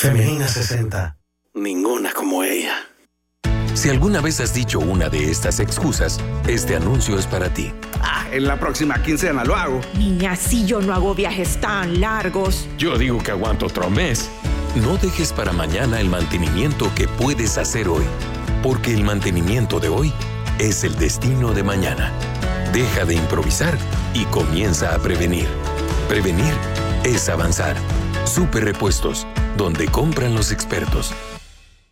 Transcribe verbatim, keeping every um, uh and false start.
Femenina sesenta. Ninguna como ella. Si alguna vez has dicho una de estas excusas, este anuncio es para ti. Ah, en la próxima quincena lo hago. Niña, si yo no hago viajes tan largos. Yo digo que aguanto otro mes. No dejes para mañana el mantenimiento que puedes hacer hoy, porque el mantenimiento de hoy es el destino de mañana. Deja de improvisar y comienza a prevenir. Prevenir es avanzar. Super Repuestos, donde compran los expertos.